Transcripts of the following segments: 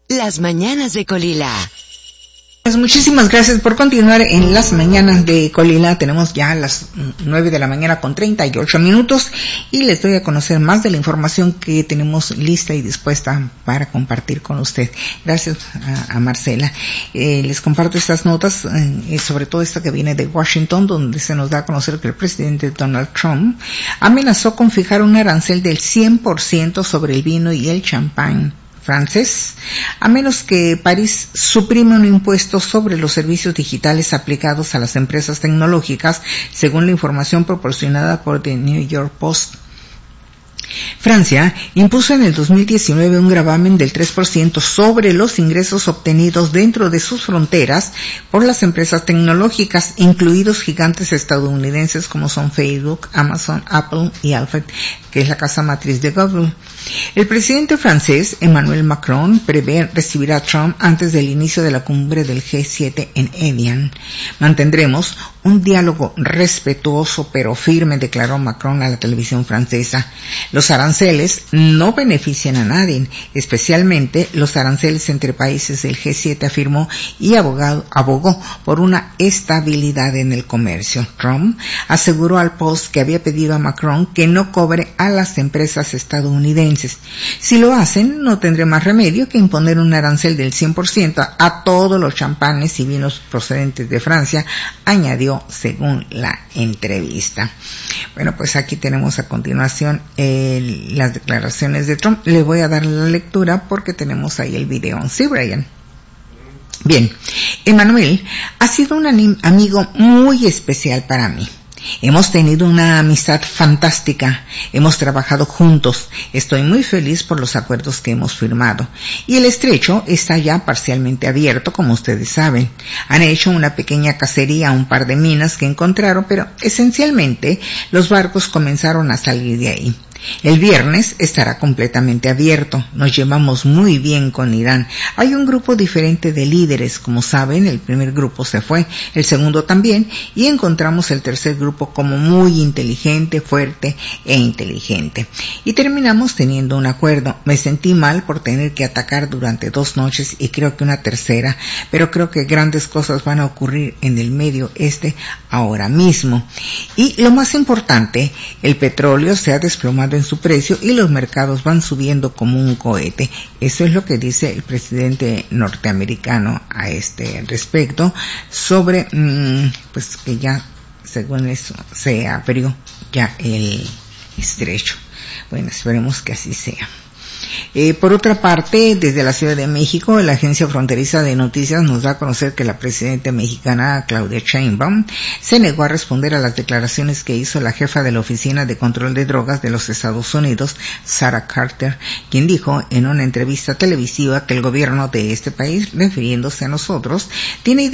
Las mañanas de Colila. Pues muchísimas gracias por continuar en las mañanas de Colila. Tenemos ya las 9 de la mañana con 38 minutos y les doy a conocer más de la información que tenemos lista y dispuesta para compartir con usted. Gracias a Marcela. Les comparto estas notas, sobre todo esta que viene de Washington, donde se nos da a conocer que el presidente Donald Trump amenazó con fijar un arancel del 100% sobre el vino y el champán francés, a menos que París suprima un impuesto sobre los servicios digitales aplicados a las empresas tecnológicas, según la información proporcionada por The New York Post. Francia impuso en el 2019 un gravamen del 3% sobre los ingresos obtenidos dentro de sus fronteras por las empresas tecnológicas, incluidos gigantes estadounidenses como son Facebook, Amazon, Apple y Alphabet, que es la casa matriz de Google. El presidente francés, Emmanuel Macron, prevé recibir a Trump antes del inicio de la cumbre del G7 en Evian. Mantendremos un diálogo respetuoso pero firme, declaró Macron a la televisión francesa. Los aranceles no benefician a nadie, especialmente los aranceles entre países del G7, afirmó, y abogó por una estabilidad en el comercio. Trump aseguró al Post que había pedido a Macron que no cobre a las empresas estadounidenses. Si lo hacen, no tendré más remedio que imponer un arancel del 100% a todos los champanes y vinos procedentes de Francia, añadió según la entrevista. Bueno, pues aquí tenemos a continuación las declaraciones de Trump. Le voy a dar la lectura porque tenemos ahí el video. Sí, Brian. Bien, Emmanuel ha sido un amigo muy especial para mí. Hemos tenido una amistad fantástica, hemos trabajado juntos, estoy muy feliz por los acuerdos que hemos firmado. Y el estrecho está ya parcialmente abierto, como ustedes saben. Han hecho una pequeña cacería a un par de minas que encontraron, pero esencialmente los barcos comenzaron a salir de ahí. El viernes estará completamente abierto. Nos llevamos muy bien con Irán. Hay un grupo diferente de líderes, como saben, el primer grupo se fue, el segundo también, y encontramos el tercer grupo como muy inteligente, fuerte e inteligente. Y terminamos teniendo un acuerdo. Me sentí mal por tener que atacar durante 2 noches y creo que una tercera, pero creo que grandes cosas van a ocurrir en el Medio Este ahora mismo. Y lo más importante, el petróleo se ha desplomado en su precio y los mercados van subiendo como un cohete. Eso es lo que dice el presidente norteamericano a este respecto, sobre pues que ya según eso se abrió ya el estrecho. Bueno, esperemos que así sea. Por otra parte, desde la Ciudad de México, la Agencia Fronteriza de Noticias nos da a conocer que la presidenta mexicana Claudia Sheinbaum se negó a responder a las declaraciones que hizo la jefa de la Oficina de Control de Drogas de los Estados Unidos, Sarah Carter, quien dijo en una entrevista televisiva que el gobierno de este país, refiriéndose a nosotros, tiene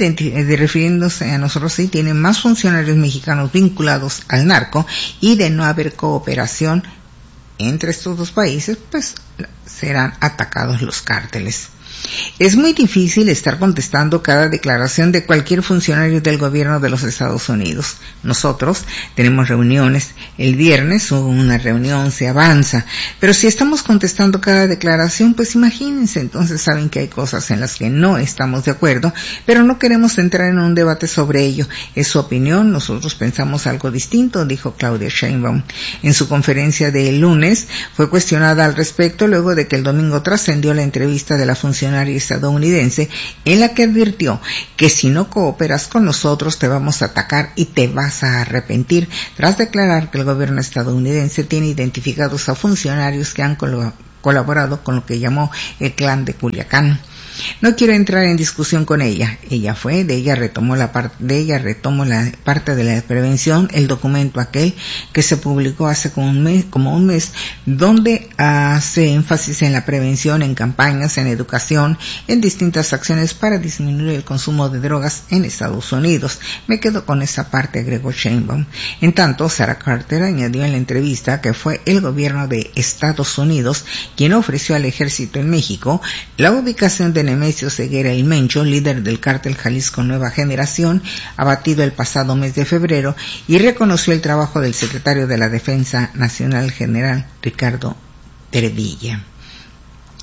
más funcionarios mexicanos vinculados al narco, y de no haber cooperación entre estos dos países, pues serán atacados los cárteles. Es muy difícil estar contestando cada declaración de cualquier funcionario del gobierno de los Estados Unidos. Nosotros tenemos reuniones. El viernes hubo una reunión, se avanza. Pero si estamos contestando cada declaración, pues imagínense, entonces saben que hay cosas en las que no estamos de acuerdo, pero no queremos entrar en un debate sobre ello. Es su opinión, nosotros pensamos algo distinto, dijo Claudia Sheinbaum. En su conferencia del lunes fue cuestionada al respecto luego de que el domingo trascendió la entrevista de la funcionaria estadounidense en la que advirtió que si no cooperas con nosotros te vamos a atacar y te vas a arrepentir, tras declarar que el gobierno estadounidense tiene identificados a funcionarios que han colaborado con lo que llamó el clan de Culiacán. No quiero entrar en discusión con ella. De ella retomo la parte de la prevención, el documento aquel que se publicó hace como un mes, donde hace énfasis en la prevención, en campañas, en educación, en distintas acciones para disminuir el consumo de drogas en Estados Unidos. Me quedo con esa parte, agregó Sheinbaum. En tanto, Sarah Carter añadió en la entrevista que fue el gobierno de Estados Unidos quien ofreció al ejército en México la ubicación de Nemesio Ceguera El Mencho, líder del cártel Jalisco Nueva Generación, abatido el pasado mes de febrero, y reconoció el trabajo del secretario de la Defensa Nacional, general Ricardo Tervilla.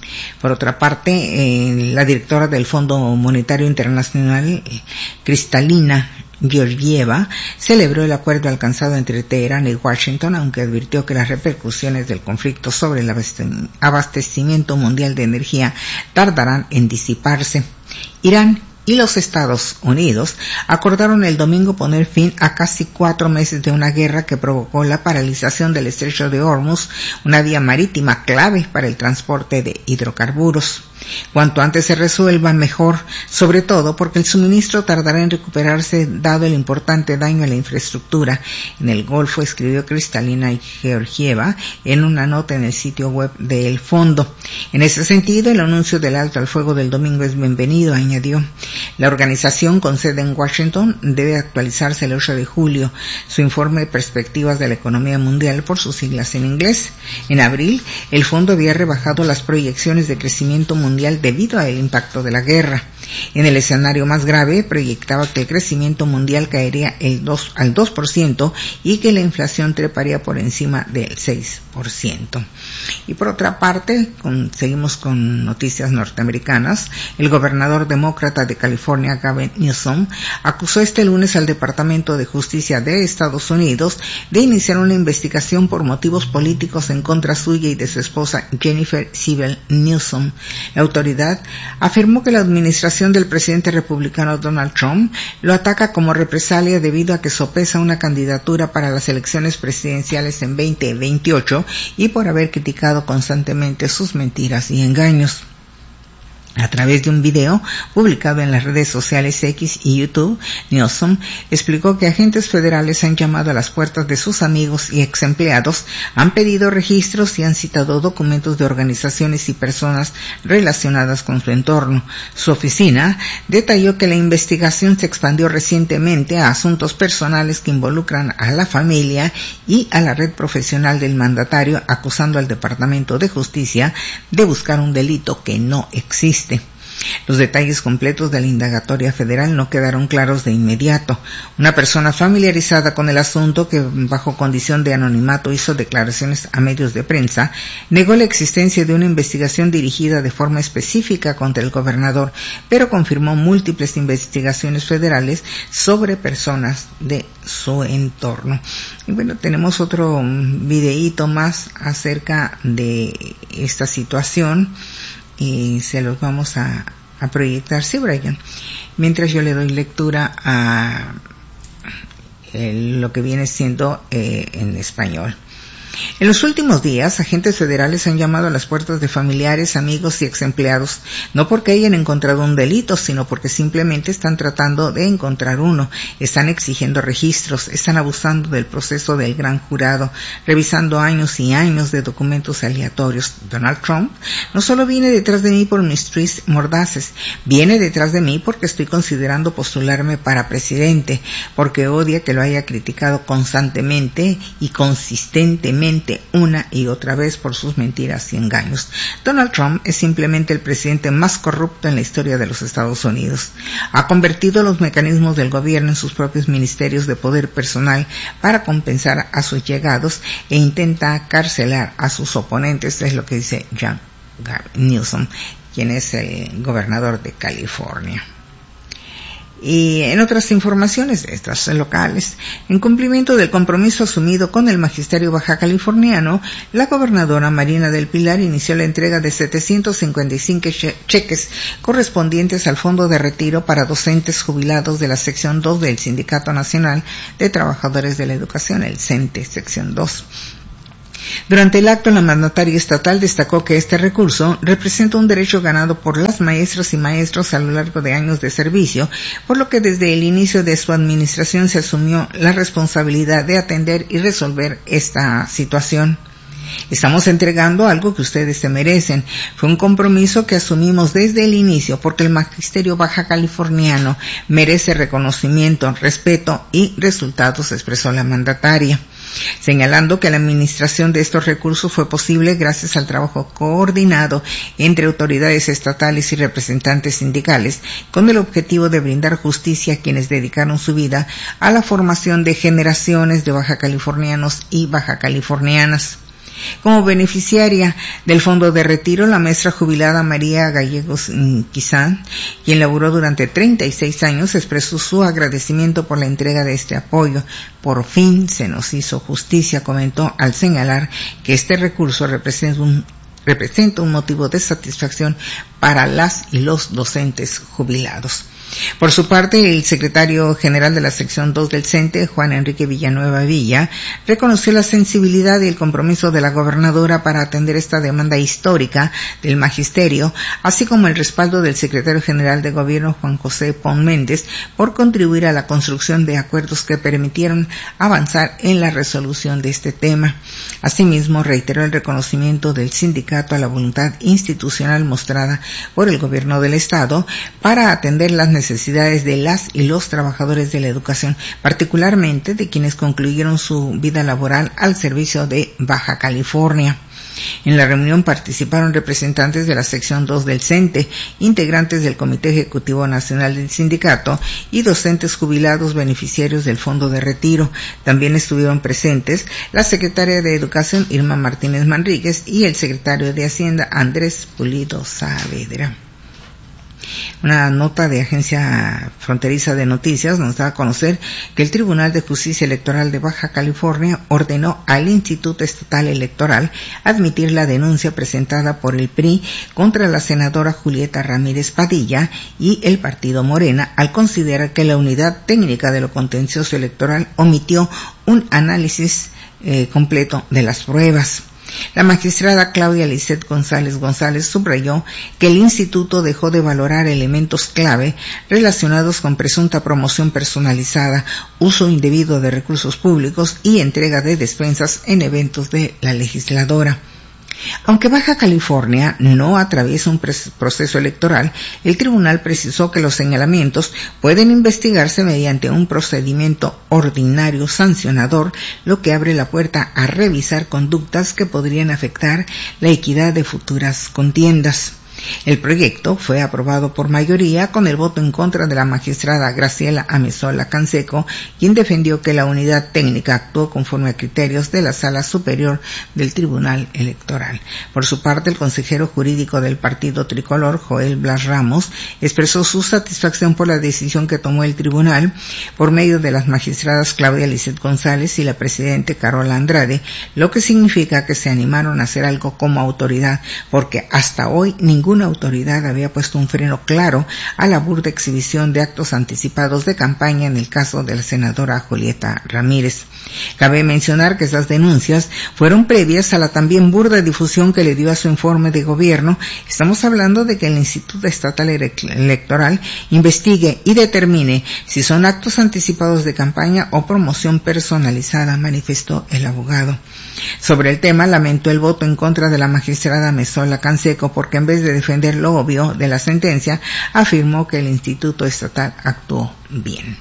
Por otra parte, la directora del Fondo Monetario Internacional, Kristalina Georgieva, celebró el acuerdo alcanzado entre Teherán y Washington, aunque advirtió que las repercusiones del conflicto sobre el abastecimiento mundial de energía tardarán en disiparse. Irán y los Estados Unidos acordaron el domingo poner fin a casi 4 meses de una guerra que provocó la paralización del estrecho de Hormuz, una vía marítima clave para el transporte de hidrocarburos. Cuanto antes se resuelva, mejor, sobre todo porque el suministro tardará en recuperarse dado el importante daño a la infraestructura en el Golfo, escribió Kristalina Georgieva en una nota en el sitio web del fondo. En ese sentido, el anuncio del alto al fuego del domingo es bienvenido, añadió. La organización, con sede en Washington, debe actualizarse el 8 de julio su informe de perspectivas de la economía mundial, por sus siglas en inglés. En abril, el fondo había rebajado las proyecciones de crecimiento mundial debido al impacto de la guerra. En el escenario más grave, proyectaba que el crecimiento mundial caería al 2% y que la inflación treparía por encima del 6%. Y por otra parte, seguimos con noticias norteamericanas. El gobernador demócrata de California, Gavin Newsom, acusó este lunes al Departamento de Justicia de Estados Unidos de iniciar una investigación por motivos políticos en contra suya y de su esposa Jennifer Siebel Newsom. La autoridad afirmó que la administración del presidente republicano Donald Trump lo ataca como represalia debido a que sopesa una candidatura para las elecciones presidenciales en 2028 y por haber criticado constantemente sus mentiras y engaños. A través de un video publicado en las redes sociales X y YouTube, Newsom explicó que agentes federales han llamado a las puertas de sus amigos y ex empleados, han pedido registros y han citado documentos de organizaciones y personas relacionadas con su entorno. Su oficina detalló que la investigación se expandió recientemente a asuntos personales que involucran a la familia y a la red profesional del mandatario, acusando al Departamento de Justicia de buscar un delito que no existe. Los detalles completos de la indagatoria federal no quedaron claros de inmediato. Una persona familiarizada con el asunto, que bajo condición de anonimato hizo declaraciones a medios de prensa, negó la existencia de una investigación dirigida de forma específica contra el gobernador, pero confirmó múltiples investigaciones federales sobre personas de su entorno. Y bueno, tenemos otro videíto más acerca de esta situación y se los vamos a proyectar. Sí, Brian, mientras yo le doy lectura a lo que viene siendo en español. En los últimos días, agentes federales han llamado a las puertas de familiares, amigos y exempleados, no porque hayan encontrado un delito, sino porque simplemente están tratando de encontrar uno. Están exigiendo registros, están abusando del proceso del gran jurado, revisando años y años de documentos aleatorios. Donald Trump no solo viene detrás de mí por mis tweets mordaces, viene detrás de mí porque estoy considerando postularme para presidente, porque odia que lo haya criticado constantemente y consistentemente una y otra vez por sus mentiras y engaños. Donald Trump es simplemente el presidente más corrupto en la historia de los Estados Unidos. Ha convertido los mecanismos del gobierno en sus propios ministerios de poder personal para compensar a sus llegados e intenta carcelar a sus oponentes, es lo que dice Gavin Newsom, quien es el gobernador de California. Y en otras informaciones, estas locales, en cumplimiento del compromiso asumido con el magisterio baja californiano, la gobernadora Marina del Pilar inició la entrega de 755 cheques correspondientes al Fondo de Retiro para docentes jubilados de la sección 2 del Sindicato Nacional de Trabajadores de la Educación, el CENTE, sección 2. Durante el acto, la mandataria estatal destacó que este recurso representa un derecho ganado por las maestras y maestros a lo largo de años de servicio, por lo que desde el inicio de su administración se asumió la responsabilidad de atender y resolver esta situación. Estamos entregando algo que ustedes se merecen. Fue un compromiso que asumimos desde el inicio porque el magisterio baja californiano merece reconocimiento, respeto y resultados, expresó la mandataria, señalando que la administración de estos recursos fue posible gracias al trabajo coordinado entre autoridades estatales y representantes sindicales, con el objetivo de brindar justicia a quienes dedicaron su vida a la formación de generaciones de baja californianos y baja californianas. Como beneficiaria del fondo de retiro, la maestra jubilada María Gallegos Quizán, quien laboró durante 36 años, expresó su agradecimiento por la entrega de este apoyo. Por fin se nos hizo justicia, comentó al señalar que este recurso representa un motivo de satisfacción para las y los docentes jubilados. Por su parte, el secretario general de la sección 2 del CENTE, Juan Enrique Villanueva Villa, reconoció la sensibilidad y el compromiso de la gobernadora para atender esta demanda histórica del magisterio, así como el respaldo del secretario general de gobierno, Juan José Pon Méndez, por contribuir a la construcción de acuerdos que permitieron avanzar en la resolución de este tema. Asimismo, reiteró el reconocimiento del sindicato a la voluntad institucional mostrada por el gobierno del Estado para atender las necesidades de las y los trabajadores de la educación, particularmente de quienes concluyeron su vida laboral al servicio de Baja California. En la reunión participaron representantes de la sección 2 del CENTE, integrantes del Comité Ejecutivo Nacional del Sindicato y docentes jubilados beneficiarios del Fondo de Retiro. También estuvieron presentes la secretaria de Educación, Irma Martínez Manríquez, y el secretario de Hacienda, Andrés Pulido Saavedra. Una nota de Agencia Fronteriza de Noticias nos da a conocer que el Tribunal de Justicia Electoral de Baja California ordenó al Instituto Estatal Electoral admitir la denuncia presentada por el PRI contra la senadora Julieta Ramírez Padilla y el partido Morena, al considerar que la Unidad Técnica de lo Contencioso Electoral omitió un análisis completo de las pruebas. La magistrada Claudia Lisset González subrayó que el instituto dejó de valorar elementos clave relacionados con presunta promoción personalizada, uso indebido de recursos públicos y entrega de despensas en eventos de la legisladora. Aunque Baja California no atraviesa un proceso electoral, el tribunal precisó que los señalamientos pueden investigarse mediante un procedimiento ordinario sancionador, lo que abre la puerta a revisar conductas que podrían afectar la equidad de futuras contiendas. El proyecto fue aprobado por mayoría con el voto en contra de la magistrada Graciela Amezola Canseco, quien defendió que la unidad técnica actuó conforme a criterios de la Sala Superior del Tribunal Electoral. Por su parte, el consejero jurídico del Partido Tricolor, Joel Blas Ramos, expresó su satisfacción por la decisión que tomó el tribunal por medio de las magistradas Claudia Lisset González y la presidente Carola Andrade, lo que significa que se animaron a hacer algo como autoridad, porque hasta hoy ninguna autoridad había puesto un freno claro a la burda exhibición de actos anticipados de campaña en el caso de la senadora Julieta Ramírez. Cabe mencionar que esas denuncias fueron previas a la también burda difusión que le dio a su informe de gobierno. Estamos hablando de que el Instituto Estatal Electoral investigue y determine si son actos anticipados de campaña o promoción personalizada, manifestó el abogado. Sobre el tema, lamentó el voto en contra de la magistrada Amezola Canseco porque en vez de defender lo obvio de la sentencia, afirmó que el Instituto Estatal actuó bien.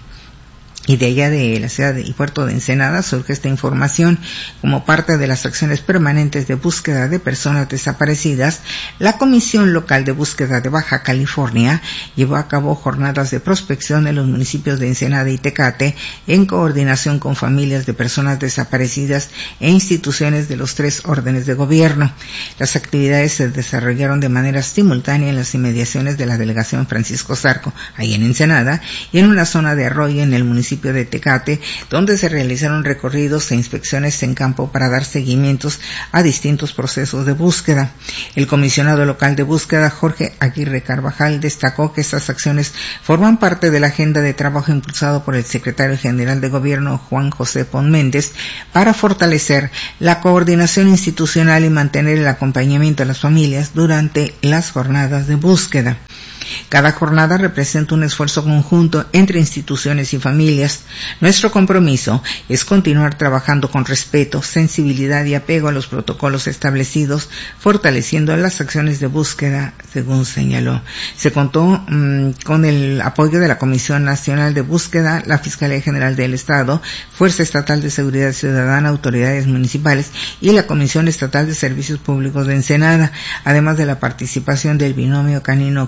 Y de allá de la ciudad y puerto de Ensenada surge esta información. Como parte de las acciones permanentes de búsqueda de personas desaparecidas, la Comisión Local de Búsqueda de Baja California llevó a cabo jornadas de prospección en los municipios de Ensenada y Tecate en coordinación con familias de personas desaparecidas e instituciones de los 3 órdenes de gobierno. Las actividades se desarrollaron de manera simultánea en las inmediaciones de la delegación Francisco Zarco, ahí en Ensenada, y en una zona de arroyo en el municipio de Tecate, donde se realizaron recorridos e inspecciones en campo para dar seguimientos a distintos procesos de búsqueda. El comisionado local de búsqueda, Jorge Aguirre Carvajal, destacó que estas acciones forman parte de la agenda de trabajo impulsado por el secretario general de gobierno, Juan José Pon Méndez, para fortalecer la coordinación institucional y mantener el acompañamiento a las familias durante las jornadas de búsqueda. Cada jornada representa un esfuerzo conjunto entre instituciones y familias. Nuestro compromiso es continuar trabajando con respeto, sensibilidad y apego a los protocolos establecidos, fortaleciendo las acciones de búsqueda, según señaló. Se contó con el apoyo de la Comisión Nacional de Búsqueda, la Fiscalía General del Estado, Fuerza Estatal de Seguridad Ciudadana, autoridades municipales y la Comisión Estatal de Servicios Públicos de Ensenada, además de la participación del binomio canino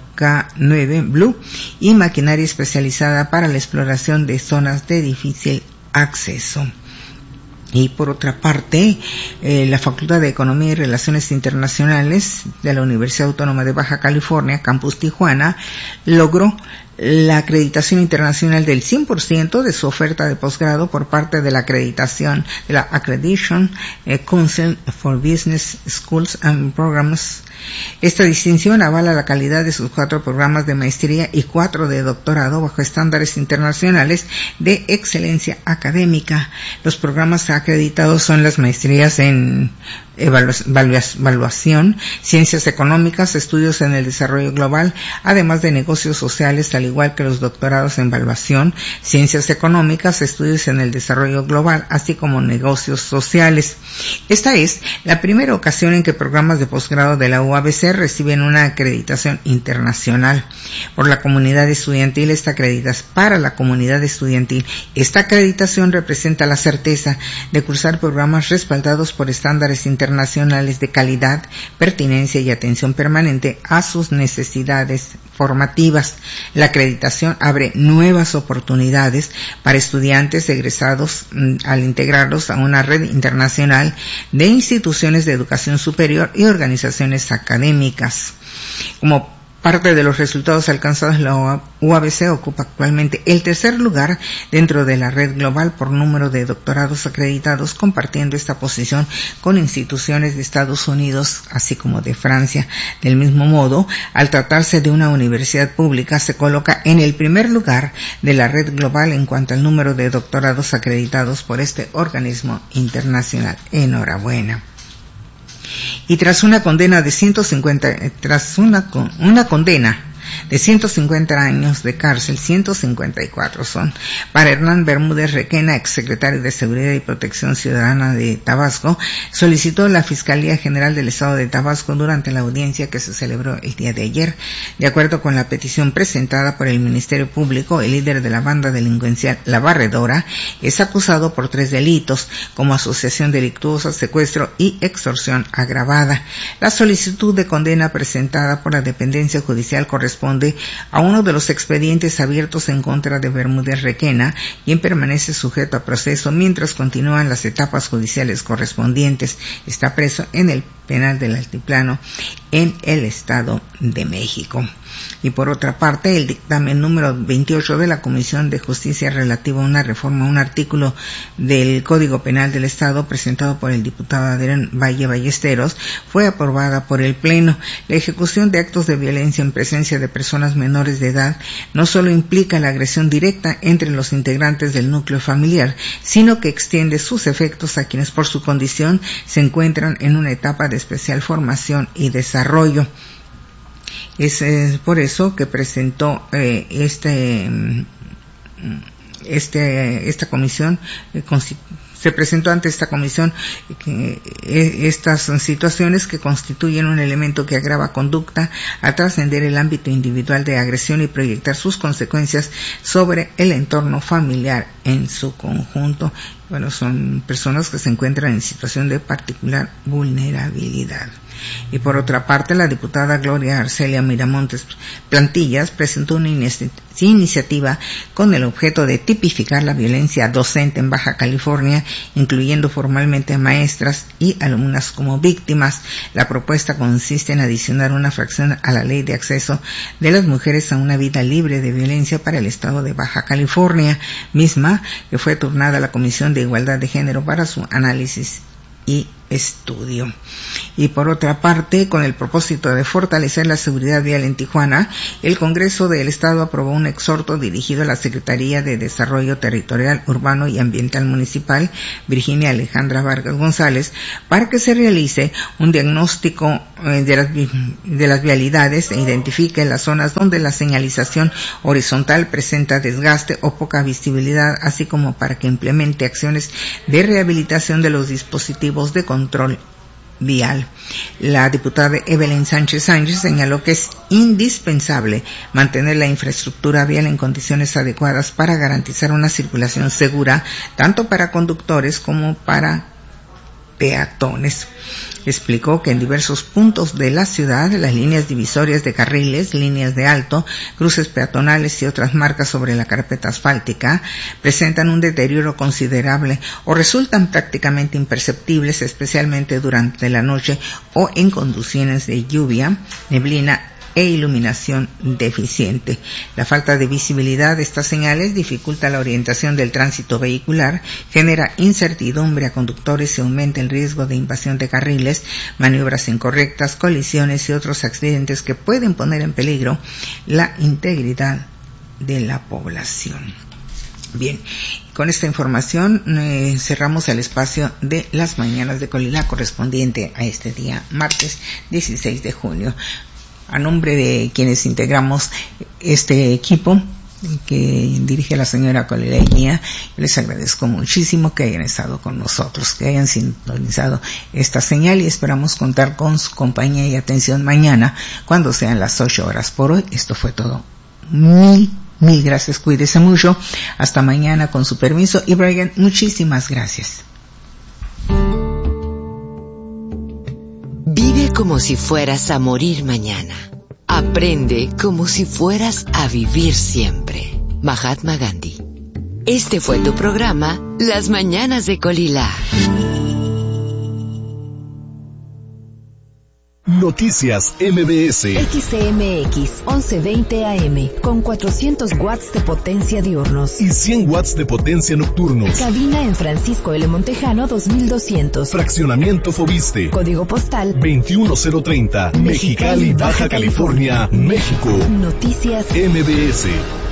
K9 Blue y maquinaria especializada para la exploración de zonas de difícil acceso. Y por otra parte, la Facultad de Economía y Relaciones Internacionales de la Universidad Autónoma de Baja California, Campus Tijuana, logró la acreditación internacional del 100% de su oferta de posgrado por parte de la acreditación de la Accreditation Council for Business Schools and Programs. Esta distinción avala la calidad de sus 4 programas de maestría y 4 de doctorado bajo estándares internacionales de excelencia académica. Los programas acreditados son las maestrías en evaluación, ciencias económicas, estudios en el desarrollo global, además de negocios sociales, al igual que los doctorados en evaluación, ciencias económicas, estudios en el desarrollo global, así como negocios sociales. Esta es la primera ocasión en que programas de posgrado de la UABC reciben una acreditación internacional por la comunidad estudiantil. Para la comunidad estudiantil, esta acreditación representa la certeza de cursar programas respaldados por estándares internacionales de calidad, pertinencia y atención permanente a sus necesidades formativas. La acreditación abre nuevas oportunidades para estudiantes egresados al integrarlos a una red internacional de instituciones de educación superior y organizaciones académicas. Como parte de los resultados alcanzados, la UABC ocupa actualmente el 3er lugar dentro de la red global por número de doctorados acreditados, compartiendo esta posición con instituciones de Estados Unidos, así como de Francia. Del mismo modo, al tratarse de una universidad pública, se coloca en el 1er lugar de la red global en cuanto al número de doctorados acreditados por este organismo internacional. Enhorabuena. Y tras una condena de 150 años de cárcel, 154 son, para Hernán Bermúdez Requena, exsecretario de Seguridad y Protección Ciudadana de Tabasco, solicitó la Fiscalía General del Estado de Tabasco durante la audiencia que se celebró el día de ayer. De acuerdo con la petición presentada por el Ministerio Público, el líder de la banda delincuencial La Barredora es acusado por 3 delitos, como asociación delictuosa, secuestro y extorsión agravada. La solicitud de condena presentada por la dependencia judicial corresponde a uno de los expedientes abiertos en contra de Bermúdez Requena, quien permanece sujeto a proceso mientras continúan las etapas judiciales correspondientes. Está preso en el penal del Altiplano en el Estado de México. Y por otra parte, el dictamen número 28 de la Comisión de Justicia relativo a una reforma a un artículo del Código Penal del Estado, presentado por el diputado Adrián Valle Ballesteros, fue aprobada por el Pleno. La ejecución de actos de violencia en presencia de personas menores de edad no solo implica la agresión directa entre los integrantes del núcleo familiar, sino que extiende sus efectos a quienes por su condición se encuentran en una etapa de especial formación y desarrollo. Es por eso que presentó esta comisión, se presentó ante esta comisión estas situaciones que constituyen un elemento que agrava conducta a trascender el ámbito individual de agresión y proyectar sus consecuencias sobre el entorno familiar en su conjunto. Bueno, son personas que se encuentran en situación de particular vulnerabilidad. Y por otra parte, la diputada Gloria Arcelia Miramontes Plantillas presentó una iniciativa con el objeto de tipificar la violencia docente en Baja California, incluyendo formalmente a maestras y alumnas como víctimas. La propuesta consiste en adicionar una fracción a la Ley de Acceso de las Mujeres a una Vida Libre de Violencia para el Estado de Baja California, misma que fue turnada a la Comisión de Igualdad de Género para su análisis y estudio. Y por otra parte, con el propósito de fortalecer la seguridad vial en Tijuana, el Congreso del Estado aprobó un exhorto dirigido a la Secretaría de Desarrollo Territorial, Urbano y Ambiental Municipal, Virginia Alejandra Vargas González, para que se realice un diagnóstico de las vialidades e identifique las zonas donde la señalización horizontal presenta desgaste o poca visibilidad, así como para que implemente acciones de rehabilitación de los dispositivos de control vial. La diputada Evelyn Sánchez señaló que es indispensable mantener la infraestructura vial en condiciones adecuadas para garantizar una circulación segura tanto para conductores como para peatones. Explicó que en diversos puntos de la ciudad las líneas divisorias de carriles, líneas de alto, cruces peatonales y otras marcas sobre la carpeta asfáltica presentan un deterioro considerable o resultan prácticamente imperceptibles, especialmente durante la noche o en condiciones de lluvia, neblina e iluminación deficiente. La falta de visibilidad de estas señales dificulta la orientación del tránsito vehicular, genera incertidumbre a conductores y aumenta el riesgo de invasión de carriles, maniobras incorrectas, colisiones y otros accidentes que pueden poner en peligro la integridad de la población. Bien, con esta información cerramos el espacio de las mañanas de Colila correspondiente a este día, martes 16 de junio. A nombre de quienes integramos este equipo que dirige la señora Colila y mía, les agradezco muchísimo que hayan estado con nosotros, que hayan sintonizado esta señal y esperamos contar con su compañía y atención mañana cuando sean las 8 horas. Por hoy esto fue todo. Mil gracias, cuídese mucho. Hasta mañana con su permiso. Y Brian, muchísimas gracias. Vive como si fueras a morir mañana. Aprende como si fueras a vivir siempre. Mahatma Gandhi. Este fue tu programa, Las Mañanas de Colila. Noticias MBS. XCMX 1120 AM con 400 watts de potencia diurnos y 100 watts de potencia nocturnos. Cabina en Francisco L. Montejano 2200. Fraccionamiento Fobiste. Código postal 21030. Mexicali, Baja California, México. Noticias MBS.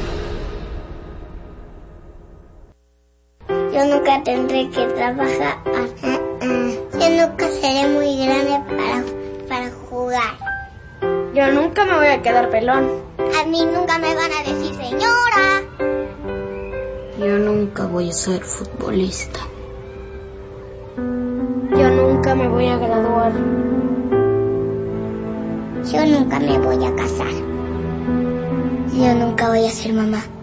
Yo nunca tendré que trabajar. Yo nunca seré muy grande para jugar. Yo nunca me voy a quedar pelón. A mí nunca me van a decir señora. Yo nunca voy a ser futbolista. Yo nunca me voy a graduar. Yo nunca me voy a casar. Yo nunca voy a ser mamá.